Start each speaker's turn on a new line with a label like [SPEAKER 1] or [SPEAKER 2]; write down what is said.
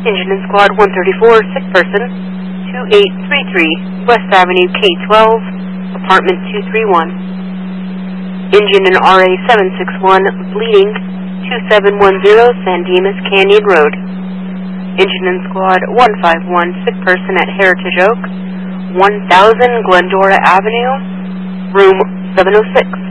[SPEAKER 1] Engine in Squad 134, sick person, 2833 West Avenue, K-12, apartment 231. Engine in RA 761, bleeding, 2710 San Dimas Canyon Road. Engine in Squad 151, sick person at Heritage Oak, 1000 Glendora Avenue, room 706.